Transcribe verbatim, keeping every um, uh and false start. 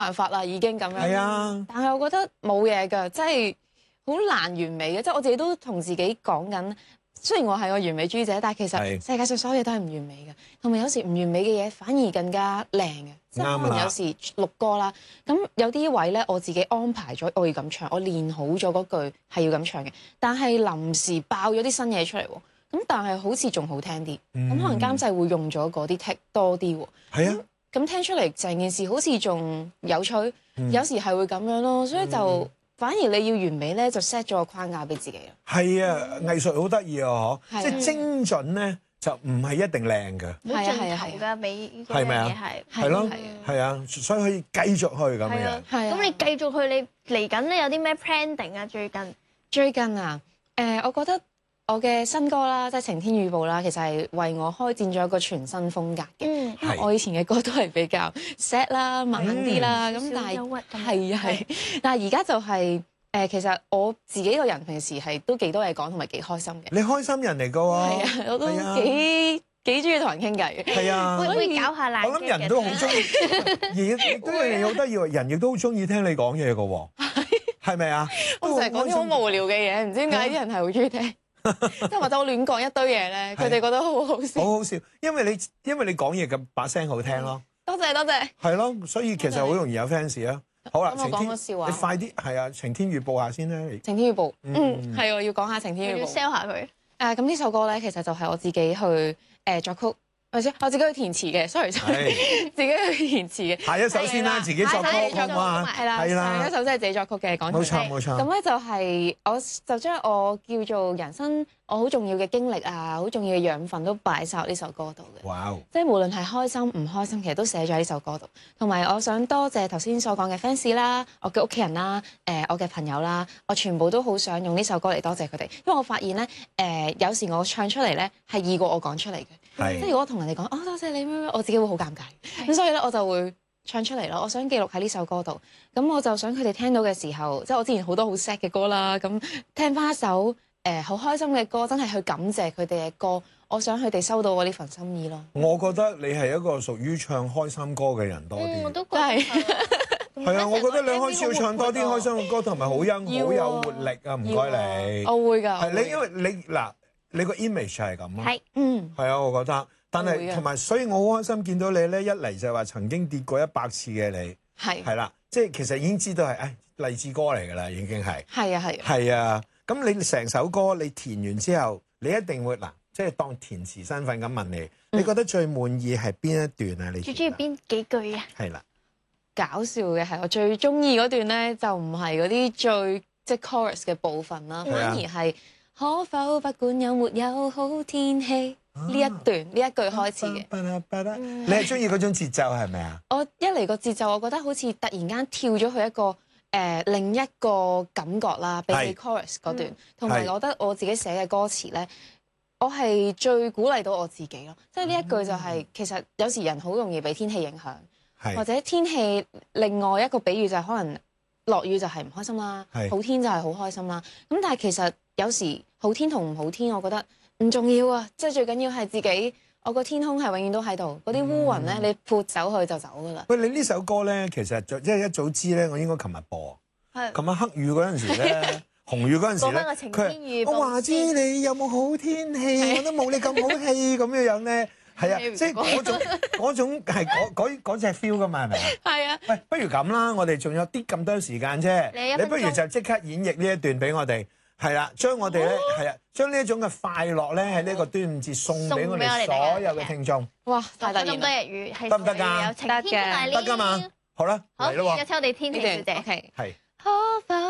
辦法啦，已經咁樣。 係啊， 但係我覺得冇嘢㗎，即係好難完美嘅。即係我自己都同自己講緊，雖然我係個完美主義者，但係其實世界上所有嘢都係唔完美嘅，同埋有時唔完美嘅嘢反而更加靚嘅。即係可能有時錄歌啦，咁有啲位咧我自己安排咗我要咁唱，我練好咗嗰句係要咁唱嘅，但係臨時爆咗啲新嘢出嚟喎。咁但係好似仲好聽啲，咁、嗯、可能監製會用咗嗰啲 take 多啲喎。係啊，咁聽出嚟成件事好似仲有趣，嗯、有時係會咁樣咯，所以就、嗯、反而你要完美咧，就 set 咗個框架俾自己啦。係啊，藝術好得意啊，嗬、啊，即係精準咧。就唔係一定靚嘅， 冇盡頭㗎，美嗰樣嘢係， 係咯，係啊，所以可以繼續去咁樣。 咁你繼續去，你嚟緊咧有啲咩 planning 啊？最近最近啊，誒、呃，我覺得我嘅新歌啦，即係晴天雨報啦，其實係為我開展咗一個全新風格嘅。嗯，因為我以前嘅歌都係比較 sad 啦、慢啲啦，咁、嗯、但係係啊係，但係而家就係、是。誒，其實我自己個人平時係都幾多嘢講，同埋幾開心嘅。你開心人嚟㗎喎，係啊，我都幾幾中意同人傾偈嘅。係啊， 會唔會搞下爛？ 我諗人都好中意，而亦都有嘢好得意喎，人亦都好中意聽你講嘢㗎喎，係咪啊？ 我成日講啲好無聊嘅嘢，唔知點解啲人係好中意聽，即係或者我亂講一堆嘢咧，佢哋覺得好好笑。好好笑，因為你因為你講嘢嘅把聲好聽咯。多謝多謝。係咯，所以其實好容易有 fans 啊。好啦，晴天，你快啲係啊！晴天預報下先啦。晴天預報，嗯，係喎，要講下晴天預報。 要 sell 下佢。 誒，咁呢首歌咧，其實就係我自己去誒作曲，或者我自己去填詞嘅。sorry，sorry，自己去填詞嘅。下一首先啦，自己作曲好嘛？係啦，係啦。下一首真係自己作曲嘅，講。冇錯冇錯。咁咧就係我就將我叫做人生我好重要嘅經歷啊，好重要嘅養分都擺晒喺呢首歌度嘅。哇！即係無論係開心唔開心，其實都寫咗喺呢首歌度。同埋我想多謝頭先所講嘅 fans 啦，我嘅屋企人啦，誒我嘅朋友啦，我全部都好想用呢首歌嚟多謝佢哋，因為我發現咧誒有時我唱出嚟咧係易過我講出嚟嘅。即係如果同人哋講哦多謝你咩咩，我自己會好尷尬。咁所以咧我就會唱出嚟咯。我想記錄喺呢首歌度。咁我就想佢哋聽到嘅時候，即係我之前好多好 sad 嘅歌啦，咁聽翻一首。誒好、呃、開心嘅歌，真係去感謝佢哋嘅歌，我想佢哋收到我呢份心意咯。我覺得你係一個屬於唱開心歌嘅人多啲、嗯。我都覺係。係啊，我覺得你開始要唱多啲開心嘅歌，同埋好欣好有活力啊！唔該你。我會㗎。係你因為你嗱，你個 image 係咁咯。係。嗯。係啊，我覺得，但係同埋，所以我好開心見到你咧，一嚟就係話曾經跌過一百次嘅你。係。係啦，即係其實已經知道係誒勵志歌嚟㗎啦，已經係。係啊係。係啊。咁你成首歌你填完之後，你一定會嗱，即係當填詞身份咁問你，嗯、你覺得最滿意係邊一段啊？你最中意邊幾句啊？係啦，搞笑嘅係我最中意嗰段咧，就唔係嗰啲最即係 chorus 嘅部分啦，反而係可否不管有沒有好天氣呢、啊、一段呢一句開始嘅。嗯、你係中意嗰種節奏係咪啊？我一嚟個節奏，我覺得好似突然間跳咗去一個。誒、呃、另一個感覺啦，比起 chorus 嗰段，同埋、嗯、我覺得我自己寫嘅歌詞咧，我係最鼓勵到我自己咯。即係呢一句就係、是，嗯、其實有時人好容易被天氣影響，是或者天氣另外一個比喻就係可能落雨就係唔開心啦，是好天就係好開心啦。咁但係其實有時好天同唔好天，我覺得唔重要啊。即係最緊要係自己。我個天空係永遠都喺度，嗰啲烏雲咧，你潑走佢就走噶啦。喂，你呢首歌咧，其實即係一早知咧，我應該琴日播。係。琴日黑雨嗰陣時咧，紅雨嗰陣時咧，佢我話知你有冇好天氣，我都冇你咁好氣咁樣樣咧。係啊，即係嗰種嗰種係嗰嗰嗰隻 feel 噶嘛，係咪啊？係啊。喂，不如咁啦，我哋仲有啲咁多時間啫，你不如就即刻演繹呢一段俾我哋。係啦，將我哋咧係啊，將呢一種嘅快樂咧喺呢個端午節送俾我哋所有嘅聽眾。哇！太得意啦！咁多日語得唔得㗎？得嘅，得㗎嘛。好啦，嚟咯喎！而家抽我哋天氣小姐。係。可否？